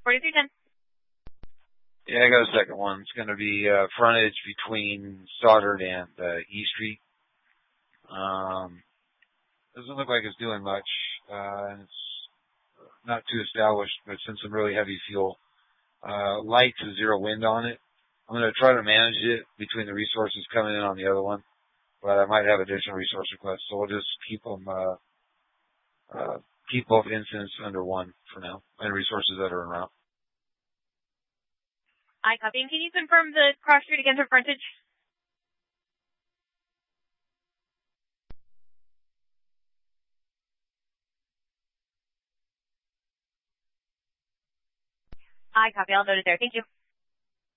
4310. Yeah, I got a second one. It's going to be frontage between Stoddard and E Street. Doesn't look like it's doing much, and it's not too established, but it's in some really heavy fuel. Light to zero wind on it. I'm going to try to manage it between the resources coming in on the other one, but I might have additional resource requests, so we'll just keep them, keep both incidents under one for now, and resources that are en route. I copy. And can you confirm the cross street again for frontage? I copy. I'll note it there. Thank you.